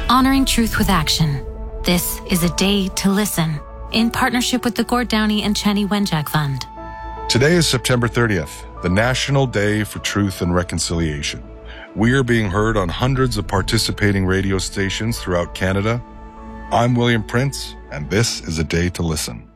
Honoring truth with action. This is a day to listen, in partnership with the Gord Downey and Chenny Wenjack Fund. Today is September 30th, the National Day for Truth and Reconciliation. We are being heard on hundreds of participating radio stations throughout Canada. I'm William Prince, and this is a day to listen.